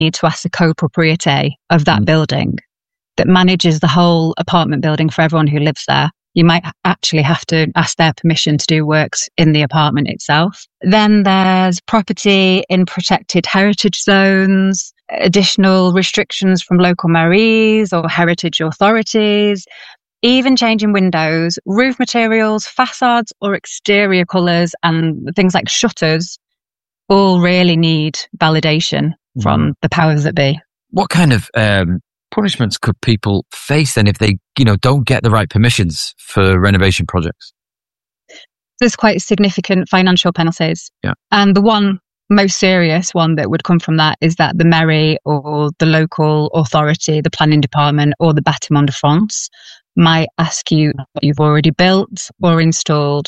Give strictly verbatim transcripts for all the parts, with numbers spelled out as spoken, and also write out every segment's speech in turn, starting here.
need to ask the copropriété of that mm. building that manages the whole apartment building for everyone who lives there. You might actually have to ask their permission to do works in the apartment itself. Then there's property in protected heritage zones, additional restrictions from local mairies or heritage authorities, even changing windows, roof materials, facades or exterior colours, and things like shutters all really need validation mm. from the powers that be. What kind of um, punishments could people face then if they, you know, don't get the right permissions for renovation projects? There's quite significant financial penalties. Yeah. And the one most serious one that would come from that is that the mairie or the local authority, the planning department or the Bâtiment de France might ask you what you've already built or installed.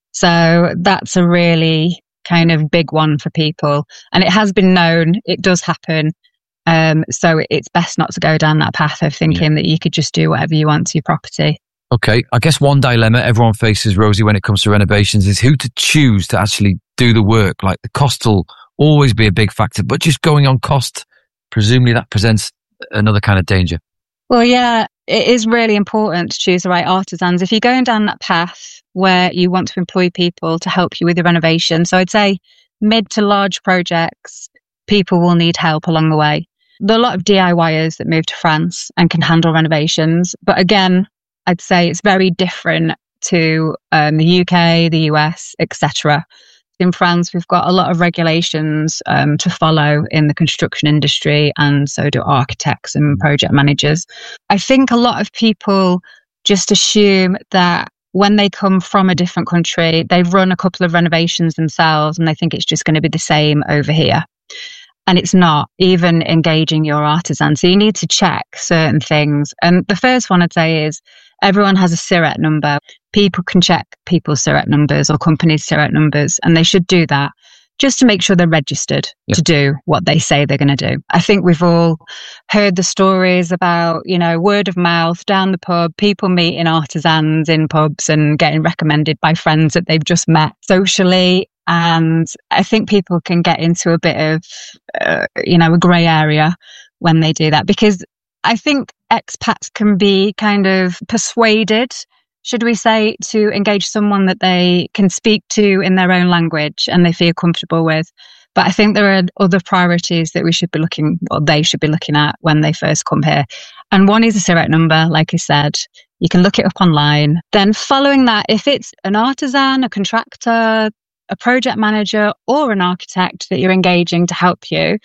So that's a really kind of big one for people. And it has been known, it does happen. Um, so it's best not to go down that path of thinking yeah. that you could just do whatever you want to your property. Okay, I guess one dilemma everyone faces, Rosie, when it comes to renovations is who to choose to actually do the work. Like the cost will always be a big factor, but just going on cost, presumably that presents another kind of danger. Well, yeah, it is really important to choose the right artisans. If you're going down that path where you want to employ people to help you with the renovation, so I'd say mid to large projects, people will need help along the way. There are a lot of DIYers that move to France and can handle renovations. But again, I'd say it's very different to um, the U K, the U S, et cetera. In France, we've got a lot of regulations um, to follow in the construction industry, and so do architects and project managers. I think a lot of people just assume that when they come from a different country, they've run a couple of renovations themselves and they think it's just going to be the same over here. And it's not, even engaging your artisan. So you need to check certain things. And the first one I'd say is everyone has a S I R E T number. People can check people's S I R E T numbers or companies' S I R E T numbers, and they should do that just to make sure they're registered yep. to do what they say they're going to do. I think we've all heard the stories about, you know, word of mouth down the pub, people meeting artisans in pubs and getting recommended by friends that they've just met socially. And I think people can get into a bit of, uh, you know, a grey area when they do that, because I think expats can be kind of persuaded, should we say, to engage someone that they can speak to in their own language and they feel comfortable with. But I think there are other priorities that we should be looking, or they should be looking at when they first come here. And one is a S I R E T number, like I said. You can look it up online. Then following that, if it's an artisan, a contractor, a project manager or an architect that you're engaging to help you,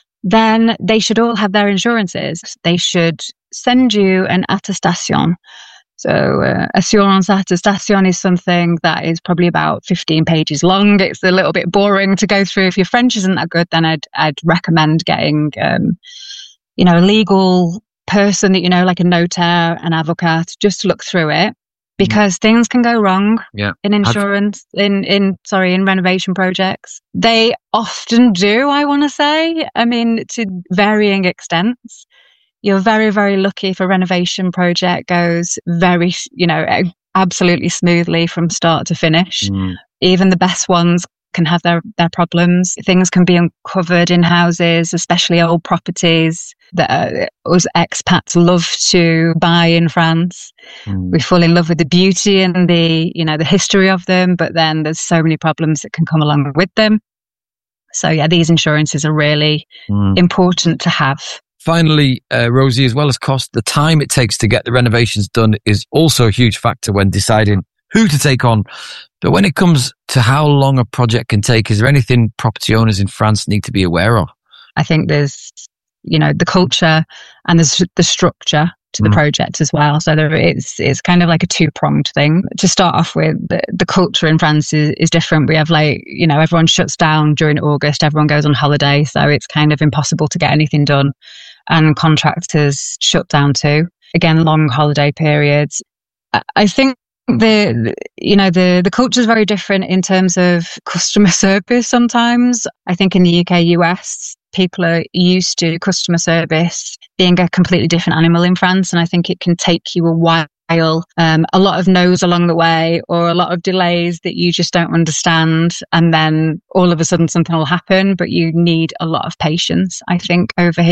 then they should all have their insurances. They should send you an attestation. So uh, assurance attestation is something that is probably about fifteen pages long. It's a little bit boring to go through. If your French isn't that good, then I'd I'd recommend getting um, you know, a legal person that you know, like a notaire, an avocat, just to look through it. Because things can go wrong yeah. in insurance, I've... in, in, sorry, in renovation projects. They often do, I want to say. I mean, to varying extents. You're very, very lucky if a renovation project goes very, you know, absolutely smoothly from start to finish. Mm. Even the best ones can have their, their problems. Things can be uncovered in houses, especially old properties that uh, us expats love to buy in France. Mm. We fall in love with the beauty and the, you know, the history of them, but then there's so many problems that can come along with them. So yeah, these insurances are really mm. important to have. Finally, uh, Rosie, as well as cost, the time it takes to get the renovations done is also a huge factor when deciding who to take on. But when it comes to how long a project can take, is there anything property owners in France need to be aware of? I think there's, you know, the culture and there's the structure to the mm. project as well. So there it's it's kind of like a two-pronged thing. To start off with, the, the culture in France is, is different. We have like, you know, everyone shuts down during August, everyone goes on holiday. So it's kind of impossible to get anything done. And contractors shut down too. Again, long holiday periods. I, I think The, you know, the, the culture is very different in terms of customer service sometimes. I think in the U K, U S, people are used to customer service being a completely different animal in France. And I think it can take you a while um, a lot of no's along the way, or a lot of delays that you just don't understand. And then all of a sudden something will happen, but you need a lot of patience, I think, over here.